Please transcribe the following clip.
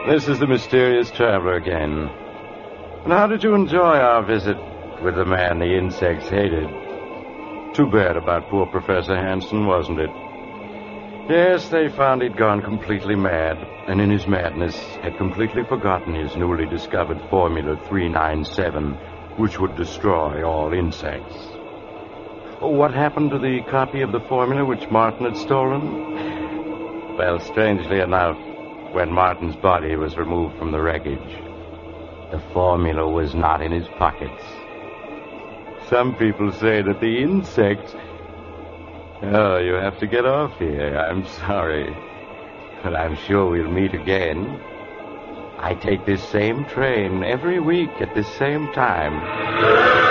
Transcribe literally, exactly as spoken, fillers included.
This is the mysterious traveler again. And how did you enjoy our visit with the man the insects hated? Too bad about poor Professor Hansen, wasn't it? Yes, they found he'd gone completely mad, and in his madness had completely forgotten his newly discovered Formula three ninety-seven, which would destroy all insects. What happened to the copy of the formula which Martin had stolen? Well, strangely enough, when Martin's body was removed from the wreckage, the formula was not in his pockets. Some people say that the insects... Oh, you have to get off here. I'm sorry. But I'm sure we'll meet again. I take this same train every week at this same time.